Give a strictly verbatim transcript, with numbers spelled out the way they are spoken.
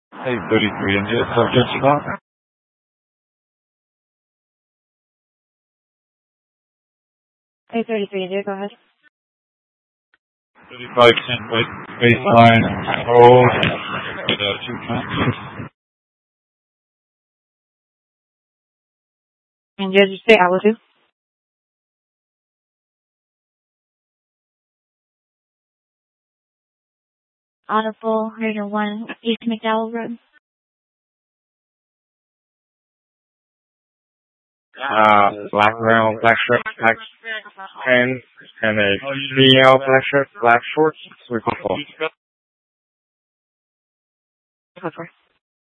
eight thirty-three, and your subject spot? eight thirty-three, India, go ahead. thirty-five percent baseline, hold, and uh, two counts. India, did you say altitude? Audible, Radar one, East McDowell Road. Uh, black male, black shirt, black pants, and a female black shirt, black shorts, three four four. Go for it.